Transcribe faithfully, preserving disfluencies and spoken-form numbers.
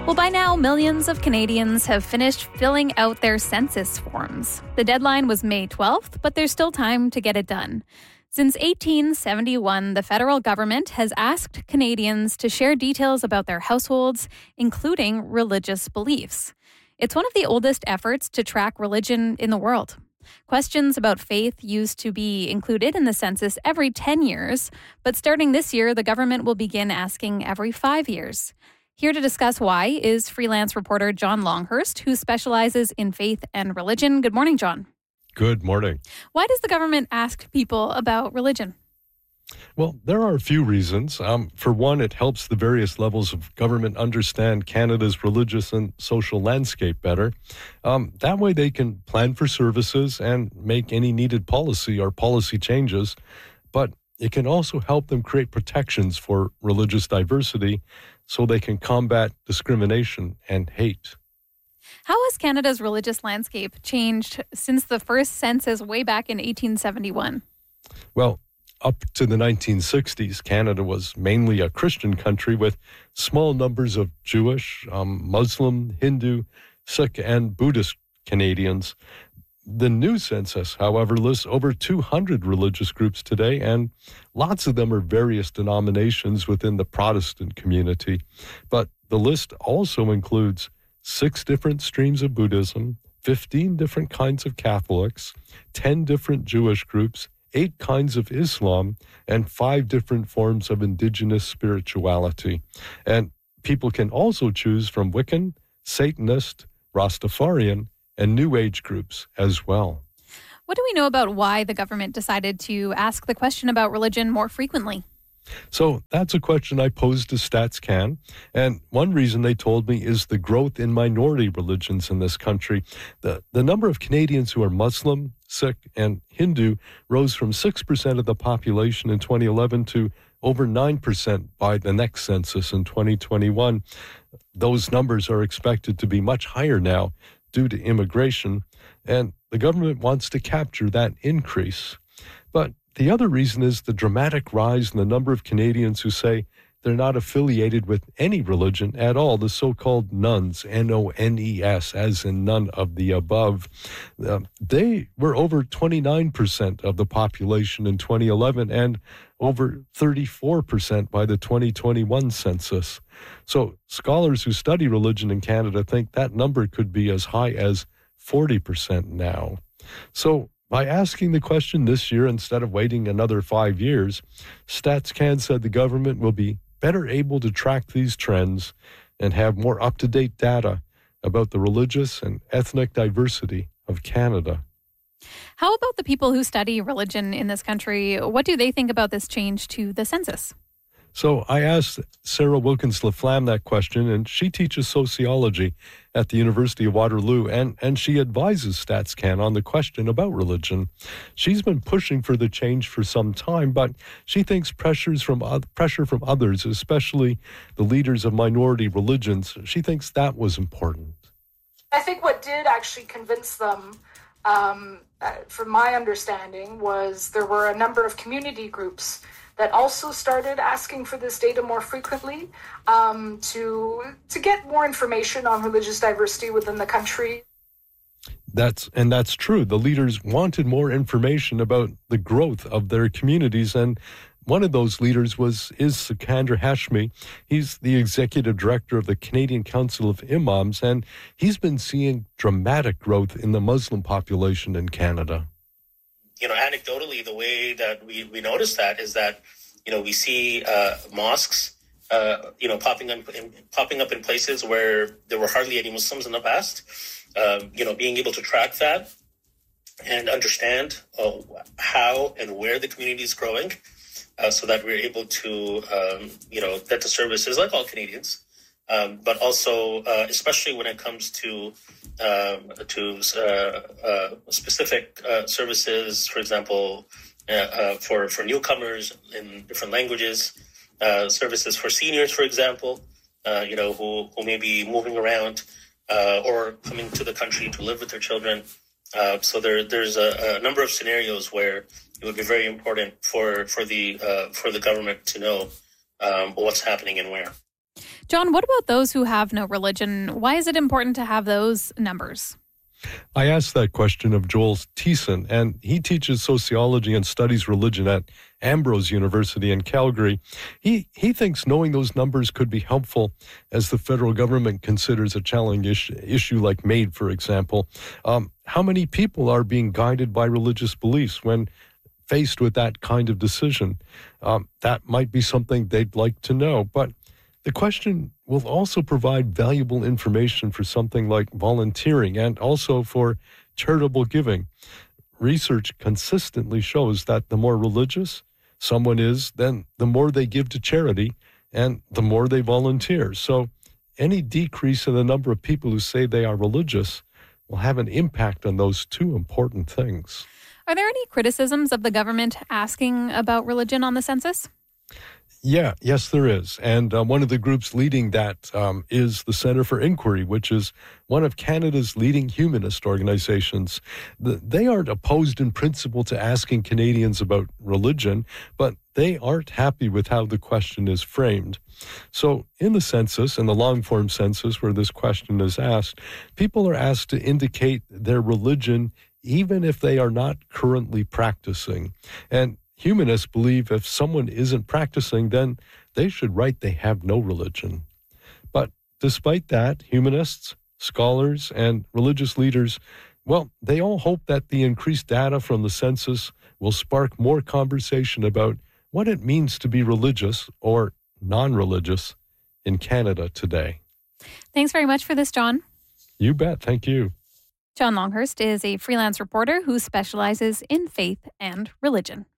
Well, by now, millions of Canadians have finished filling out their census forms. The deadline was May twelfth, but there's still time to get it done. Since eighteen seventy-one, the federal government has asked Canadians to share details about their households, including religious beliefs. It's one of the oldest efforts to track religion in the world. Questions about faith used to be included in the census every ten years, but starting this year, the government will begin asking every five years. Here to discuss why is freelance reporter John Longhurst, who specializes in faith and religion. Good morning, John. Good morning. Why does the government ask people about religion? Well, there are a few reasons. Um, for one, it helps the various levels of government understand Canada's religious and social landscape better. Um, that way they can plan for services and make any needed policy or policy changes. But it can also help them create protections for religious diversity so they can combat discrimination and hate. How has Canada's religious landscape changed since the first census way back in eighteen seventy-one? Well, up to the nineteen sixties, Canada was mainly a Christian country with small numbers of Jewish, um, Muslim, Hindu, Sikh, and Buddhist Canadians. The new census, however, lists over two hundred religious groups today, and lots of them are various denominations within the Protestant community. But the list also includes six different streams of Buddhism, fifteen different kinds of Catholics, ten different Jewish groups, eight kinds of Islam, and five different forms of indigenous spirituality. And people can also choose from Wiccan, Satanist, Rastafarian, and New Age groups as well. What do we know about why the government decided to ask the question about religion more frequently? So that's a question I posed to StatsCan, and one reason they told me is the growth in minority religions in this country. The, the number of Canadians who are Muslim, Sikh, and Hindu rose from six percent of the population in twenty eleven to over nine percent by the next census in twenty twenty-one. Those numbers are expected to be much higher now due to immigration, and the government wants to capture that increase. But the other reason is the dramatic rise in the number of Canadians who say they're not affiliated with any religion at all, the so-called nones, N O N E S, as in none of the above. Uh, they were over twenty-nine percent of the population in twenty eleven and over thirty-four percent by the twenty twenty-one census. So scholars who study religion in Canada think that number could be as high as forty percent now. So by asking the question this year instead of waiting another five years, StatsCan said the government will be better able to track these trends and have more up-to-date data about the religious and ethnic diversity of Canada. How about the people who study religion in this country? What do they think about this change to the census? So I asked Sarah Wilkins-Laflamme that question, and she teaches sociology at the University of Waterloo, and, and she advises StatsCan on the question about religion. She's been pushing for the change for some time, but she thinks pressures from uh, pressure from others, especially the leaders of minority religions, she thinks that was important. I think what did actually convince them, um, uh, from my understanding, was there were a number of community groups that also started asking for this data more frequently um, to to get more information on religious diversity within the country. That's and that's true. The leaders wanted more information about the growth of their communities, and one of those leaders was is Sikander Hashmi. He's the executive director of the Canadian Council of Imams, and he's been seeing dramatic growth in the Muslim population in Canada. You know, anecdotally, the way that we, we notice that is that, you know, we see uh, mosques, uh, you know, popping up in, popping up in places where there were hardly any Muslims in the past. Um, you know, being able to track that and understand uh, how and where the community is growing, uh, so that we're able to, um, you know, get the services like all Canadians. Um, but also, uh, especially when it comes to um, to uh, uh, specific uh, services, for example, uh, uh, for for newcomers in different languages, uh, services for seniors, for example, uh, you know, who who may be moving around uh, or coming to the country to live with their children. Uh, so there there's a, a number of scenarios where it would be very important for for the uh, for the government to know um, what's happening and where. John, what about those who have no religion? Why is it important to have those numbers? I asked that question of Joel Thiessen, and he teaches sociology and studies religion at Ambrose University in Calgary. He he thinks knowing those numbers could be helpful as the federal government considers a challenging issue, issue like MAID, for example. Um, how many people are being guided by religious beliefs when faced with that kind of decision? Um, that might be something they'd like to know, but the question will also provide valuable information for something like volunteering and also for charitable giving. Research consistently shows that the more religious someone is, then the more they give to charity and the more they volunteer. So any decrease in the number of people who say they are religious will have an impact on those two important things. Are there any criticisms of the government asking about religion on the census? Yeah, yes, there is. And uh, one of the groups leading that um, is the Centre for Inquiry, which is one of Canada's leading humanist organizations. The, they aren't opposed in principle to asking Canadians about religion, but they aren't happy with how the question is framed. So in the census, in the long-form census where this question is asked, people are asked to indicate their religion even if they are not currently practicing. And humanists believe if someone isn't practicing, then they should write they have no religion. But despite that, humanists, scholars, and religious leaders, well, they all hope that the increased data from the census will spark more conversation about what it means to be religious or non-religious in Canada today. Thanks very much for this, John. You bet. Thank you. John Longhurst is a freelance reporter who specializes in faith and religion.